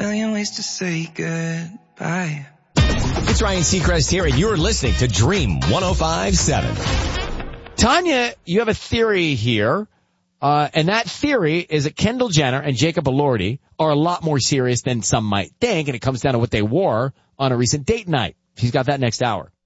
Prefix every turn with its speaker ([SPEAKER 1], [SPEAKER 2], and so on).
[SPEAKER 1] million ways to say goodbye.
[SPEAKER 2] It's Ryan Seacrest here, and you're listening to Dream 105.7.
[SPEAKER 3] Tanya, you have a theory here, and that theory is that Kendall Jenner and Jacob Elordi are a lot more serious than some might think, and it comes down to what they wore on a recent date night. She's got that next hour.